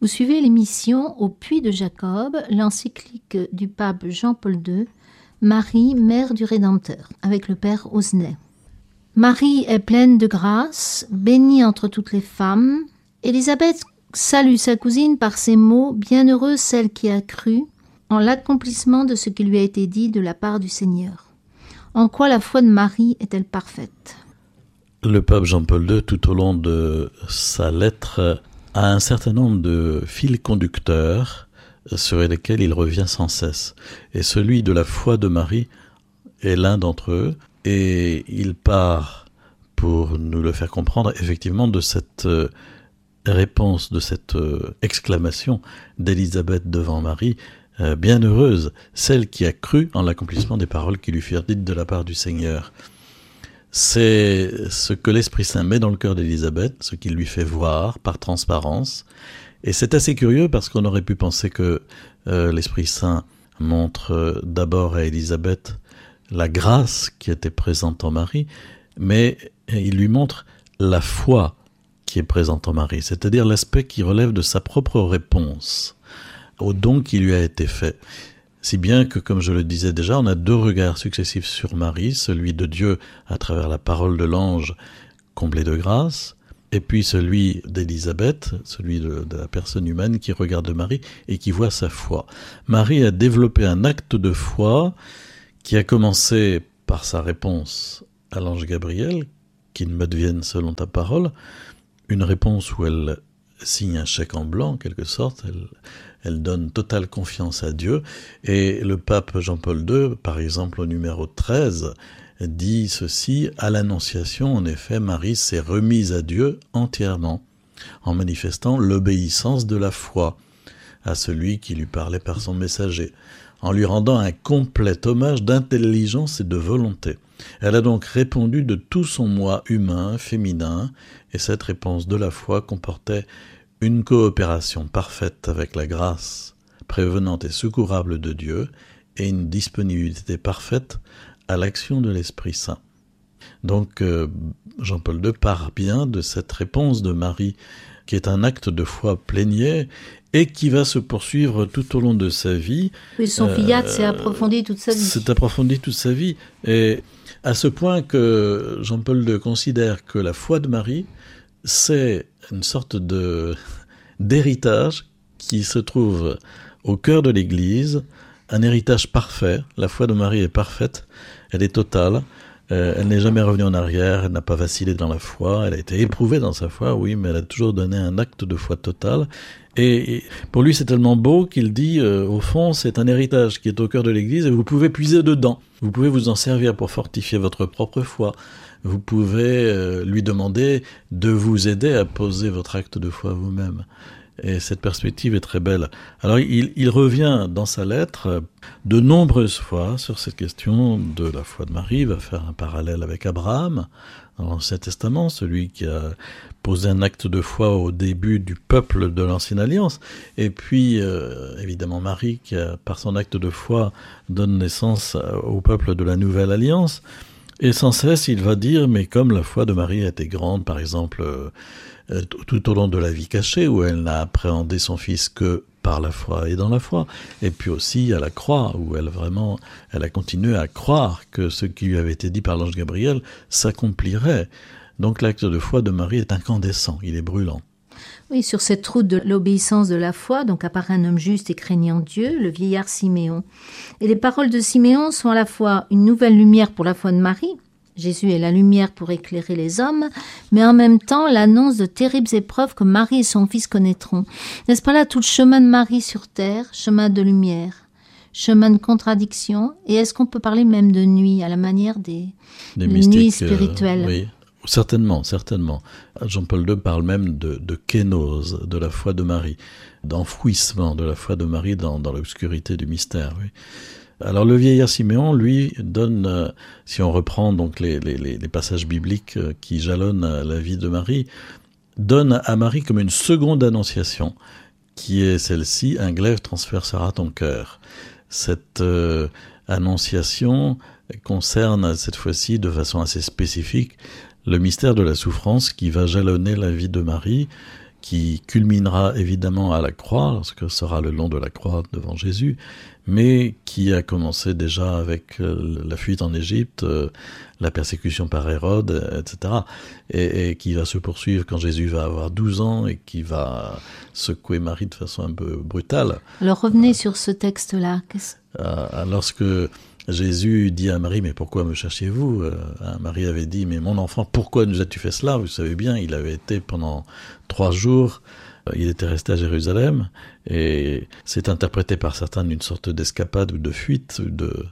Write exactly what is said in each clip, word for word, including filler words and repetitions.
Vous suivez l'émission Au Puits de Jacob, l'encyclique du pape Jean-Paul deux, Marie, mère du Rédempteur, avec le père Osnet. Marie est pleine de grâce, bénie entre toutes les femmes. Élisabeth salue sa cousine par ces mots « Bienheureuse celle qui a cru » en l'accomplissement de ce qui lui a été dit de la part du Seigneur. En quoi la foi de Marie est-elle parfaite ? Le pape Jean-Paul deux, tout au long de sa lettre, a un certain nombre de fils conducteurs sur lesquels il revient sans cesse. Et celui de la foi de Marie est l'un d'entre eux. Et il part, pour nous le faire comprendre, effectivement, de cette réponse, de cette exclamation d'Élisabeth devant Marie, euh, bienheureuse, celle qui a cru en l'accomplissement des paroles qui lui furent dites de la part du Seigneur. C'est ce que l'Esprit Saint met dans le cœur d'Élisabeth, ce qu'il lui fait voir par transparence. Et c'est assez curieux parce qu'on aurait pu penser que euh, l'Esprit Saint montre euh, d'abord à Élisabeth la grâce qui était présente en Marie, mais il lui montre la foi qui est présente en Marie, c'est-à-dire l'aspect qui relève de sa propre réponse au don qui lui a été fait. Si bien que, comme je le disais déjà, on a deux regards successifs sur Marie, celui de Dieu à travers la parole de l'ange comblé de grâce, et puis celui d'Élisabeth, celui de, de la personne humaine qui regarde Marie et qui voit sa foi. Marie a développé un acte de foi qui a commencé par sa réponse à l'ange Gabriel, qu'il m'advienne selon ta parole, une réponse où elle signe un chèque en blanc, en quelque sorte, elle, elle donne totale confiance à Dieu, et le pape Jean-Paul deux, par exemple au numéro treize, dit ceci, à l'Annonciation, en effet, Marie s'est remise à Dieu entièrement, en manifestant l'obéissance de la foi à celui qui lui parlait par son messager, en lui rendant un complet hommage d'intelligence et de volonté. Elle a donc répondu de tout son moi humain, féminin, et cette réponse de la foi comportait une coopération parfaite avec la grâce prévenante et secourable de Dieu et une disponibilité parfaite à l'action de l'Esprit Saint. Donc euh, Jean-Paul deux part bien de cette réponse de Marie qui est un acte de foi plénier et qui va se poursuivre tout au long de sa vie. Oui, son euh, fiat s'est approfondi toute sa vie. C'est approfondi toute sa vie. Et à ce point que Jean-Paul deux considère que la foi de Marie, c'est une sorte de, d'héritage qui se trouve au cœur de l'Église, un héritage parfait. La foi de Marie est parfaite, elle est totale. Euh, elle n'est jamais revenue en arrière, elle n'a pas vacillé dans la foi, elle a été éprouvée dans sa foi, oui, mais elle a toujours donné un acte de foi total. Et, et pour lui, c'est tellement beau qu'il dit, euh, au fond, c'est un héritage qui est au cœur de l'Église et vous pouvez puiser dedans. Vous pouvez vous en servir pour fortifier votre propre foi. Vous pouvez euh, lui demander de vous aider à poser votre acte de foi vous-même. Et cette perspective est très belle. Alors, il, il revient dans sa lettre de nombreuses fois sur cette question de la foi de Marie. Il va faire un parallèle avec Abraham dans l'Ancien Testament, celui qui a posé un acte de foi au début du peuple de l'Ancienne Alliance. Et puis, euh, évidemment, Marie qui, a, par son acte de foi, donne naissance au peuple de la Nouvelle Alliance. Et sans cesse, il va dire, mais comme la foi de Marie a été grande, par exemple, euh, tout au long de la vie cachée, où elle n'a appréhendé son fils que par la foi et dans la foi, et puis aussi à la croix, où elle vraiment, elle a continué à croire que ce qui lui avait été dit par l'ange Gabriel s'accomplirait. Donc l'acte de foi de Marie est incandescent, il est brûlant. Oui, sur cette route de l'obéissance de la foi, donc apparaît un homme juste et craignant Dieu, le vieillard Siméon. Et les paroles de Siméon sont à la fois une nouvelle lumière pour la foi de Marie, Jésus est la lumière pour éclairer les hommes, mais en même temps l'annonce de terribles épreuves que Marie et son fils connaîtront. N'est-ce pas là tout le chemin de Marie sur terre, chemin de lumière, chemin de contradiction, et est-ce qu'on peut parler même de nuit, à la manière des, des nuits spirituelles? euh, Oui, certainement, certainement. Jean-Paul deux parle même de, de kénose, de la foi de Marie, d'enfouissement de la foi de Marie dans, dans l'obscurité du mystère, oui. Alors le vieillard Siméon, lui, donne, euh, si on reprend donc les, les, les passages bibliques euh, qui jalonnent euh, la vie de Marie, donne à Marie comme une seconde annonciation, qui est celle-ci, un glaive transpercera ton cœur. Cette euh, annonciation concerne cette fois-ci de façon assez spécifique le mystère de la souffrance qui va jalonner la vie de Marie, qui culminera évidemment à la croix, lorsque sera le long de la croix devant Jésus, mais qui a commencé déjà avec la fuite en Égypte, la persécution par Hérode, et cetera, et, et qui va se poursuivre quand Jésus va avoir douze ans et qui va secouer Marie de façon un peu brutale. Alors revenez euh, sur ce texte-là. Qu'est-ce... Euh, lorsque Jésus dit à Marie, mais pourquoi me cherchiez-vous ? euh, Marie avait dit, mais mon enfant, pourquoi nous as-tu fait cela ? Vous savez bien, il avait été pendant trois jours, euh, il était resté à Jérusalem, et c'est interprété par certains d'une sorte d'escapade ou de fuite, ou de,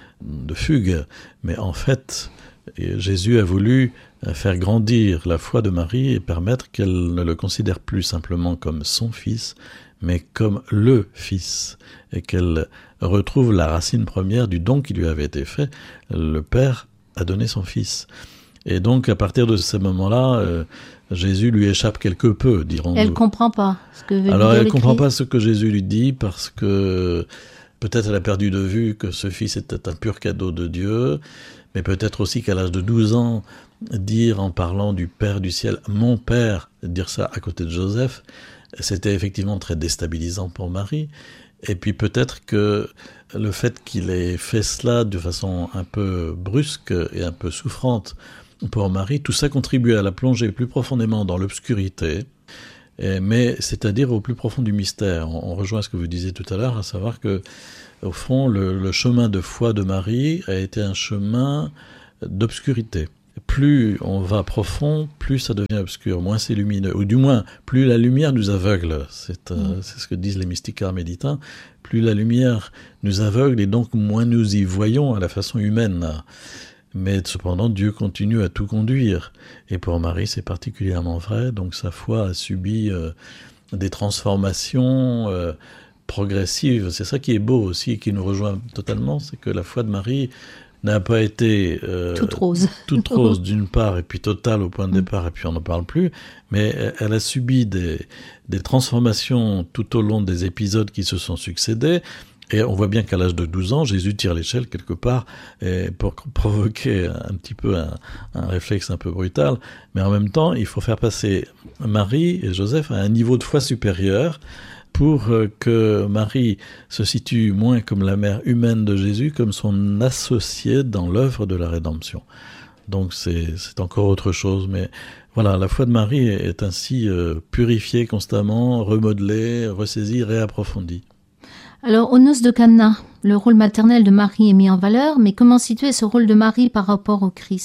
de fugue. Mais en fait, Jésus a voulu faire grandir la foi de Marie et permettre qu'elle ne le considère plus simplement comme son fils, mais comme le fils, et qu'elle retrouve la racine première du don qui lui avait été fait. Le Père a donné son fils. Et donc, à partir de ce moment-là, euh, Jésus lui échappe quelque peu, dirons-nous. Elle ne comprend pas ce que veut Alors, dire elle ne comprend Christ. pas ce que Jésus lui dit, parce que peut-être elle a perdu de vue que ce fils était un pur cadeau de Dieu, mais peut-être aussi qu'à l'âge de douze ans, dire en parlant du Père du ciel, « mon Père », dire ça à côté de Joseph, c'était effectivement très déstabilisant pour Marie. Et puis peut-être que le fait qu'il ait fait cela de façon un peu brusque et un peu souffrante pour Marie, tout ça contribuait à la plonger plus profondément dans l'obscurité, et, mais c'est-à-dire au plus profond du mystère. On, on rejoint ce que vous disiez tout à l'heure, à savoir que, au fond, le, le chemin de foi de Marie a été un chemin d'obscurité. Plus on va profond, plus ça devient obscur, moins c'est lumineux. Ou du moins, plus la lumière nous aveugle. C'est, euh, mmh. c'est ce que disent les mystiques carmélitains. Plus la lumière nous aveugle et donc moins nous y voyons à la façon humaine. Mais cependant, Dieu continue à tout conduire. Et pour Marie, c'est particulièrement vrai. Donc sa foi a subi euh, des transformations euh, progressives. C'est ça qui est beau aussi et qui nous rejoint totalement, c'est que la foi de Marie n'a pas été euh, toute rose, toute rose d'une part, et puis totale au point de départ, et puis on n'en parle plus, mais elle a subi des, des transformations tout au long des épisodes qui se sont succédés, et on voit bien qu'à l'âge de douze ans, Jésus tire l'échelle quelque part et pour provoquer un petit peu un, un réflexe un peu brutal, mais en même temps, il faut faire passer Marie et Joseph à un niveau de foi supérieur, pour que Marie se situe moins comme la mère humaine de Jésus, comme son associée dans l'œuvre de la rédemption. Donc c'est, c'est encore autre chose, mais voilà, la foi de Marie est ainsi euh, purifiée constamment, remodelée, ressaisie, réapprofondie. Alors, aux noces de Cana, le rôle maternel de Marie est mis en valeur, mais comment situer ce rôle de Marie par rapport au Christ ?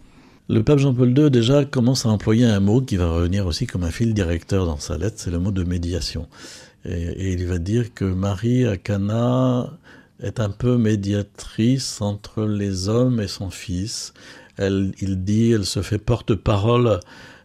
Le pape Jean-Paul deux, déjà, commence à employer un mot qui va revenir aussi comme un fil directeur dans sa lettre, c'est le mot de médiation. Et, et il va dire que Marie, à Cana, est un peu médiatrice entre les hommes et son fils. Elle, il dit, elle se fait porte-parole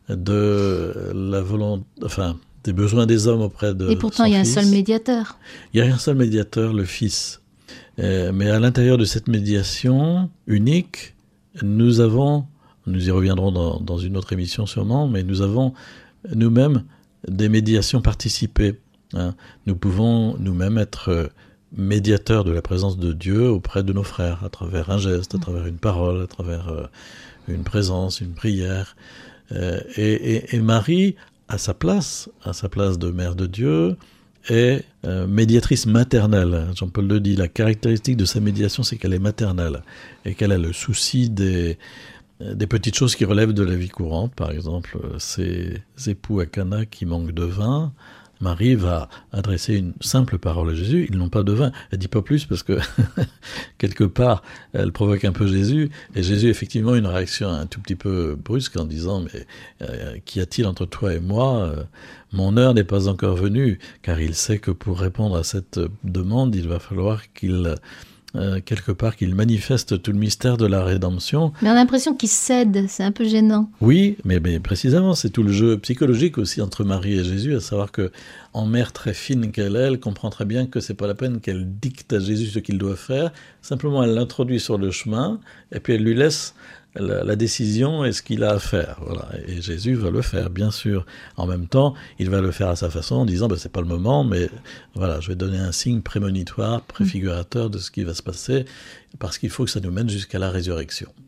de la volonté, enfin, des besoins des hommes auprès de son fils. Et pourtant, il y a un seul médiateur. Il y a un seul médiateur, le Fils. Euh, mais à l'intérieur de cette médiation unique, nous avons... Nous y reviendrons dans, dans une autre émission sûrement, mais nous avons nous-mêmes des médiations participées. Hein. Nous pouvons nous-mêmes être médiateurs de la présence de Dieu auprès de nos frères, à travers un geste, à travers une parole, à travers euh, une présence, une prière. Euh, et, et, et Marie, à sa place, à sa place de mère de Dieu, est euh, médiatrice maternelle. Jean-Paul deux dit, la caractéristique de sa médiation, c'est qu'elle est maternelle et qu'elle a le souci des... des petites choses qui relèvent de la vie courante, par exemple, ces époux à Cana qui manquent de vin, Marie va adresser une simple parole à Jésus, ils n'ont pas de vin. Elle dit pas plus parce que, quelque part, elle provoque un peu Jésus, et Jésus, effectivement, une réaction un tout petit peu brusque en disant, mais euh, qu'y a-t-il entre toi et moi ? euh, Mon heure n'est pas encore venue, car il sait que pour répondre à cette demande, il va falloir qu'il... Euh, quelque part qu'il manifeste tout le mystère de la rédemption. Mais on a l'impression qu'il cède, c'est un peu gênant. Oui, mais, mais précisément, c'est tout le jeu psychologique aussi entre Marie et Jésus, à savoir que, en mère très fine qu'elle est, elle comprend très bien que c'est pas la peine qu'elle dicte à Jésus ce qu'il doit faire, simplement elle l'introduit sur le chemin, et puis elle lui laisse la, la décision et ce qu'il a à faire. Voilà. Et Jésus va le faire, bien sûr. En même temps, il va le faire à sa façon, en disant, ben, c'est pas le moment, mais voilà, je vais donner un signe prémonitoire, préfigurateur de ce qui va se passer, parce qu'il faut que ça nous mène jusqu'à la résurrection.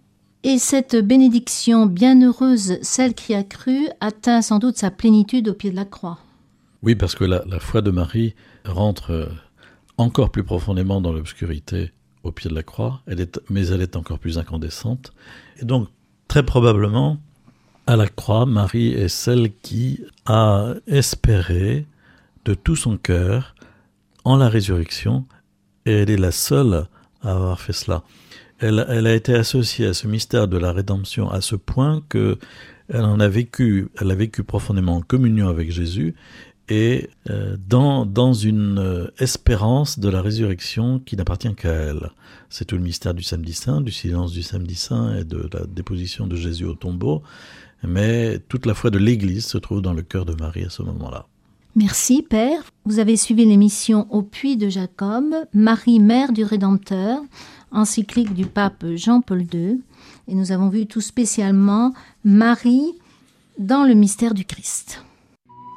Et cette bénédiction bienheureuse, celle qui a cru, atteint sans doute sa plénitude au pied de la croix. Oui, parce que la, la foi de Marie rentre encore plus profondément dans l'obscurité au pied de la croix, elle est, mais elle est encore plus incandescente. Et donc, très probablement, à la croix, Marie est celle qui a espéré de tout son cœur en la résurrection, et elle est la seule à avoir fait cela. Elle, elle a été associée à ce mystère de la rédemption à ce point que elle en a vécu, elle a vécu profondément en communion avec Jésus et euh, dans, dans une euh, espérance de la résurrection qui n'appartient qu'à elle. C'est tout le mystère du samedi saint, du silence du samedi saint et de la déposition de Jésus au tombeau, mais toute la foi de l'Église se trouve dans le cœur de Marie à ce moment-là. Merci Père. Vous avez suivi l'émission Au puits de Jacob, Marie, mère du Rédempteur, encyclique du pape Jean-Paul deux. Et nous avons vu tout spécialement Marie dans le mystère du Christ.